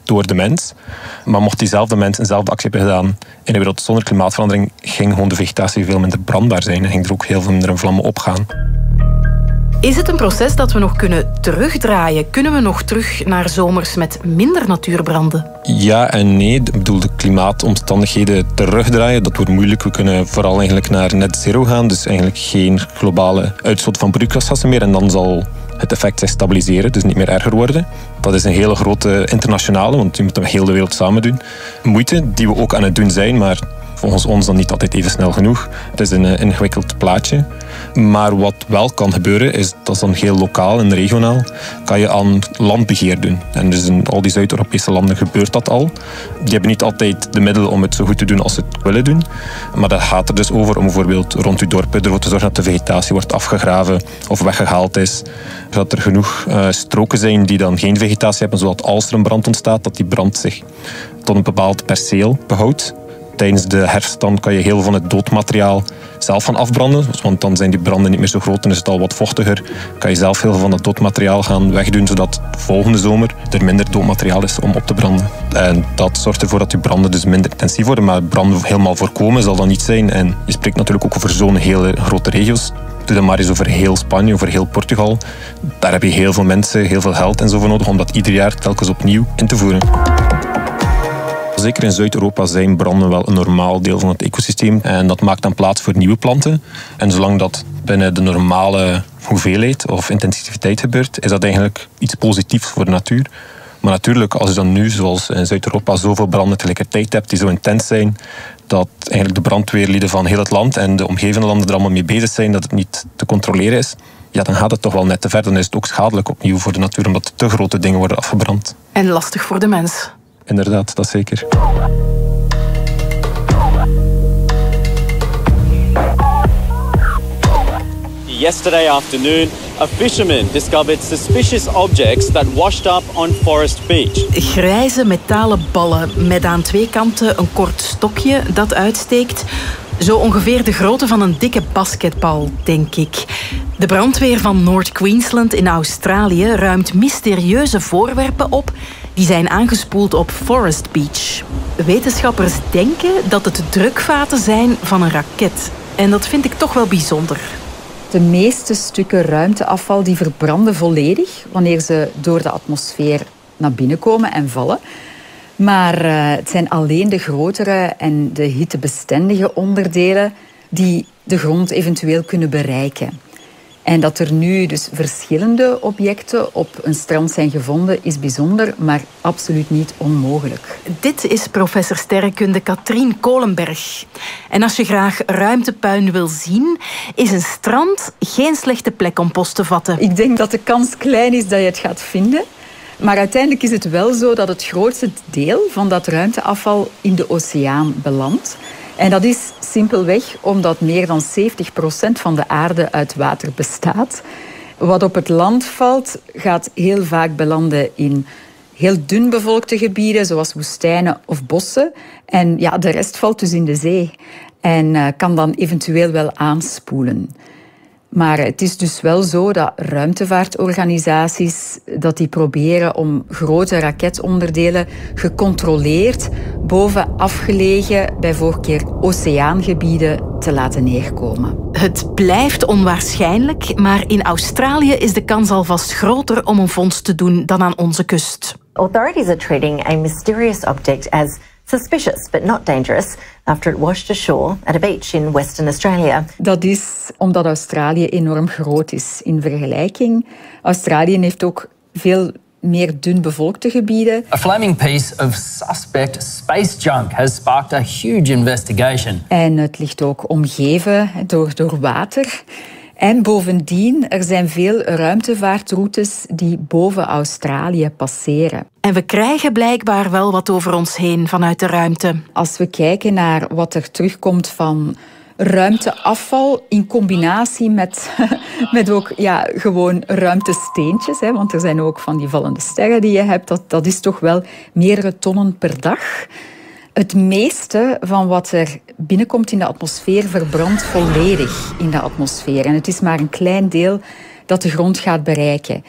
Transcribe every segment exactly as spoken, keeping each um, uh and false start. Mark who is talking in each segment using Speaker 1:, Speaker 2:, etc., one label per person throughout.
Speaker 1: door de mens. Maar mocht diezelfde mens eenzelfde actie hebben gedaan in een wereld zonder klimaatverandering, ging gewoon de vegetatie veel minder brandbaar zijn en ging er ook heel veel minder in vlammen opgaan.
Speaker 2: Is het een proces dat we nog kunnen terugdraaien? Kunnen we nog terug naar zomers met minder natuurbranden?
Speaker 1: Ja en nee. Ik bedoel, de klimaatomstandigheden terugdraaien, dat wordt moeilijk. We kunnen vooral eigenlijk naar net zero gaan. Dus eigenlijk geen globale uitstoot van broeikasgassen meer. En dan zal het effect zich stabiliseren, dus niet meer erger worden. Dat is een hele grote internationale, want die moeten we heel de wereld samen doen. Moeite die we ook aan het doen zijn, maar volgens ons dan niet altijd even snel genoeg. Het is een ingewikkeld plaatje. Maar wat wel kan gebeuren, is dat is dan heel lokaal en regionaal, kan je aan landbeheer doen. En dus in al die Zuid-Europese landen gebeurt dat al. Die hebben niet altijd de middelen om het zo goed te doen als ze het willen doen. Maar dat gaat er dus over om bijvoorbeeld rond uw dorpen ervoor te zorgen dat de vegetatie wordt afgegraven of weggehaald is. Dat er genoeg uh, stroken zijn die dan geen vegetatie hebben, zodat als er een brand ontstaat, dat die brand zich tot een bepaald perceel behoudt. Tijdens de herfst dan kan je heel veel van het doodmateriaal zelf van afbranden. Want dan zijn die branden niet meer zo groot en is het al wat vochtiger. Kan je zelf heel veel van het doodmateriaal gaan wegdoen, zodat volgende zomer er minder doodmateriaal is om op te branden. En dat zorgt ervoor dat je branden dus minder intensief worden. Maar branden helemaal voorkomen zal dat niet zijn. En je spreekt natuurlijk ook over zo'n hele grote regio's. Doe dan maar eens over heel Spanje, over heel Portugal. Daar heb je heel veel mensen, heel veel geld en zo voor nodig om dat ieder jaar telkens opnieuw in te voeren. Zeker in Zuid-Europa zijn branden wel een normaal deel van het ecosysteem. En dat maakt dan plaats voor nieuwe planten. En zolang dat binnen de normale hoeveelheid of intensiteit gebeurt, is dat eigenlijk iets positiefs voor de natuur. Maar natuurlijk, als je dan nu, zoals in Zuid-Europa, zoveel branden tegelijkertijd hebt die zo intens zijn, dat eigenlijk de brandweerlieden van heel het land en de omgevende landen er allemaal mee bezig zijn, dat het niet te controleren is, ja, dan gaat het toch wel net te ver. Dan is het ook schadelijk opnieuw voor de natuur, omdat te grote dingen worden afgebrand.
Speaker 2: En lastig voor de mens.
Speaker 1: Inderdaad, dat zeker.
Speaker 3: Yesterday afternoon, a fisherman discovered suspicious objects that washed up on Forest Beach.
Speaker 2: Grijze metalen ballen met aan twee kanten een kort stokje dat uitsteekt. Zo ongeveer de grootte van een dikke basketbal, denk ik. De brandweer van North Queensland in Australië ruimt mysterieuze voorwerpen op die zijn aangespoeld op Forest Beach. Wetenschappers denken dat het drukvaten zijn van een raket. En dat vind ik toch wel bijzonder.
Speaker 4: De meeste stukken ruimteafval die verbranden volledig wanneer ze door de atmosfeer naar binnen komen en vallen. Maar uh, het zijn alleen de grotere en de hittebestendige onderdelen die de grond eventueel kunnen bereiken. En dat er nu dus verschillende objecten op een strand zijn gevonden is bijzonder, maar absoluut niet onmogelijk.
Speaker 2: Dit is professor sterrenkunde Katrien Kolenberg. En als je graag ruimtepuin wil zien, is een strand geen slechte plek om post te vatten.
Speaker 4: Ik denk dat de kans klein is dat je het gaat vinden. Maar uiteindelijk is het wel zo dat het grootste deel van dat ruimteafval in de oceaan belandt. En dat is simpelweg omdat meer dan zeventig procent van de aarde uit water bestaat. Wat op het land valt, gaat heel vaak belanden in heel dun bevolkte gebieden, zoals woestijnen of bossen. En ja, de rest valt dus in de zee en uh, kan dan eventueel wel aanspoelen. Maar het is dus wel zo dat ruimtevaartorganisaties dat die proberen om grote raketonderdelen gecontroleerd boven afgelegen, bij voorkeur oceaangebieden, te laten neerkomen.
Speaker 2: Het blijft onwaarschijnlijk, maar in Australië is de kans alvast groter om een vondst te doen dan aan onze kust.
Speaker 5: Authorities are treating a mysterious object as suspicious but not dangerous after it washed ashore at a beach in Western Australia.
Speaker 4: Dat is omdat Australië enorm groot is in vergelijking. Australië heeft ook veel meer dun bevolkte gebieden.
Speaker 6: A flaming piece of suspect space junk has sparked a huge investigation.
Speaker 4: En het ligt ook omgeven door, door water. En bovendien, er zijn veel ruimtevaartroutes die boven Australië passeren.
Speaker 2: En we krijgen blijkbaar wel wat over ons heen vanuit de ruimte.
Speaker 4: Als we kijken naar wat er terugkomt van ruimteafval in combinatie met, met ook ja, gewoon ruimtesteentjes, hè, want er zijn ook van die vallende sterren die je hebt, dat, dat is toch wel meerdere tonnen per dag. Het meeste van wat er binnenkomt in de atmosfeer verbrandt volledig in de atmosfeer. En het is maar een klein deel dat de grond gaat bereiken.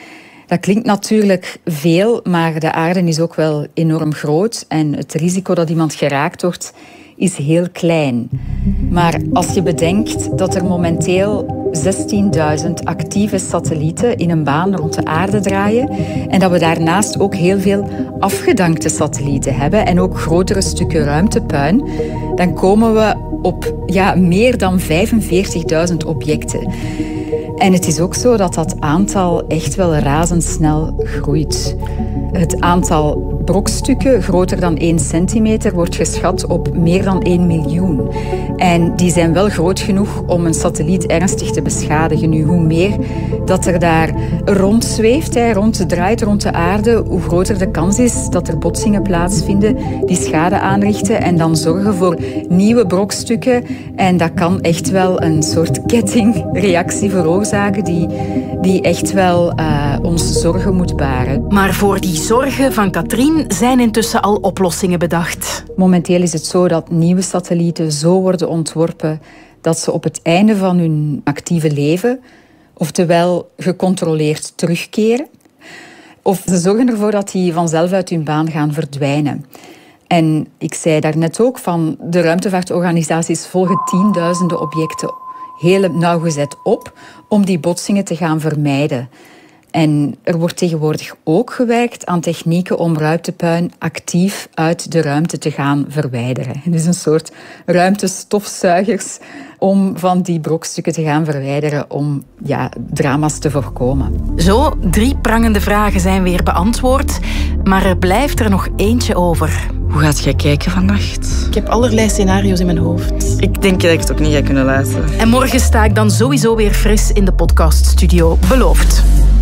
Speaker 4: Dat klinkt natuurlijk veel, maar de aarde is ook wel enorm groot en het risico dat iemand geraakt wordt is heel klein. Maar als je bedenkt dat er momenteel zestienduizend actieve satellieten in een baan rond de aarde draaien en dat we daarnaast ook heel veel afgedankte satellieten hebben en ook grotere stukken ruimtepuin, dan komen we op ja, meer dan vijfenveertigduizend objecten. En het is ook zo dat dat aantal echt wel razendsnel groeit. Het aantal brokstukken groter dan één centimeter wordt geschat op meer dan één miljoen. En die zijn wel groot genoeg om een satelliet ernstig te beschadigen. Nu, hoe meer dat er daar rondzweeft, ronddraait rond de aarde, hoe groter de kans is dat er botsingen plaatsvinden die schade aanrichten en dan zorgen voor nieuwe brokstukken. En dat kan echt wel een soort kettingreactie veroorzaken die, die echt wel uh, ons zorgen moet baren.
Speaker 2: Maar voor die zorgen van Katrien zijn intussen al oplossingen bedacht.
Speaker 4: Momenteel is het zo dat nieuwe satellieten zo worden ontworpen dat ze op het einde van hun actieve leven oftewel gecontroleerd terugkeren, of ze zorgen ervoor dat die vanzelf uit hun baan gaan verdwijnen. En ik zei daarnet ook van de ruimtevaartorganisaties volgen tienduizenden objecten heel nauwgezet op om die botsingen te gaan vermijden. En er wordt tegenwoordig ook gewerkt aan technieken om ruimtepuin actief uit de ruimte te gaan verwijderen. Dus een soort ruimtestofzuigers om van die brokstukken te gaan verwijderen om ja, drama's te voorkomen.
Speaker 2: Zo, drie prangende vragen zijn weer beantwoord, maar er blijft er nog eentje over.
Speaker 7: Hoe gaat jij kijken vannacht?
Speaker 8: Ik heb allerlei scenario's in mijn hoofd.
Speaker 7: Ik denk dat ik het ook niet ga kunnen luisteren.
Speaker 2: En morgen sta ik dan sowieso weer fris in de podcaststudio. Beloofd.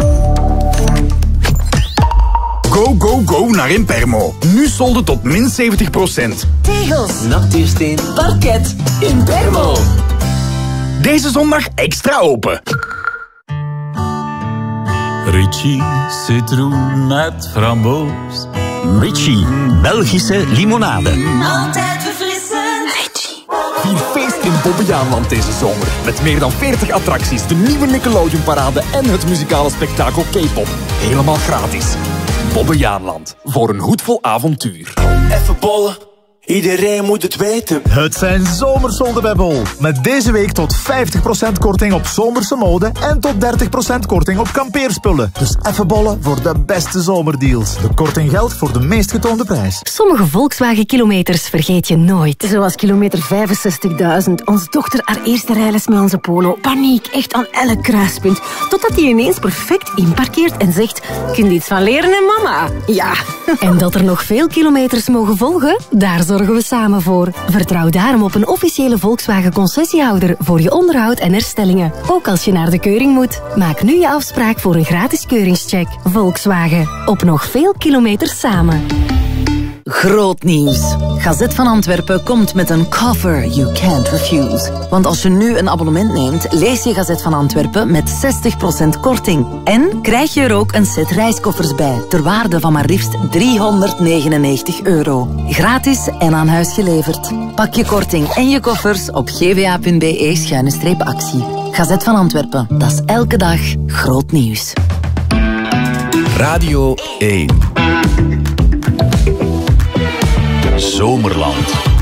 Speaker 9: Go, go, go naar Impermo. Nu solden tot min zeventig procent.
Speaker 10: Tegels, natuursteen, parket, Impermo.
Speaker 9: Deze zondag extra open.
Speaker 11: Ritchie citroen met framboos.
Speaker 12: Ritchie, Belgische limonade.
Speaker 10: Altijd verfrissend. Ritchie.
Speaker 9: Vier feest in Bobbejaanland deze zomer. Met meer dan veertig attracties, de nieuwe Nickelodeon-parade en het muzikale spektakel K-pop. Helemaal gratis. Bobbejaanland, voor een hoedvol avontuur.
Speaker 13: Even bollen, iedereen moet het weten.
Speaker 14: Het zijn zomersolden bij Bol. Met deze week tot vijftig procent korting op zomerse mode en tot dertig procent korting op kampeerspullen. Dus even bollen voor de beste zomerdeals. De korting geldt voor de meest getoonde prijs.
Speaker 15: Sommige Volkswagen-kilometers vergeet je nooit. Zoals kilometer vijfenzestigduizend. Onze dochter haar eerste rijles met onze Polo. Paniek, echt aan elk kruispunt. Totdat hij ineens perfect inparkeert en zegt: kun je iets van leren, hè, mama? Ja. En dat er nog veel kilometers mogen volgen? Daar zorgen we samen voor. Vertrouw daarom op een officiële Volkswagen-concessiehouder voor je onderhoud en herstellingen. Ook als je naar de keuring moet. Maak nu je afspraak voor een gratis keuringscheck. Volkswagen. Op nog veel kilometers samen.
Speaker 16: Groot nieuws. Gazet van Antwerpen komt met een cover you can't refuse. Want als je nu een abonnement neemt, lees je Gazet van Antwerpen met zestig procent korting. En krijg je er ook een set reiskoffers bij, ter waarde van maar liefst driehonderdnegenennegentig euro. Gratis en aan huis geleverd. Pak je korting en je koffers op gva.be schuine streep actie. Gazet van Antwerpen, dat is elke dag groot nieuws.
Speaker 12: Radio één. Zomerland.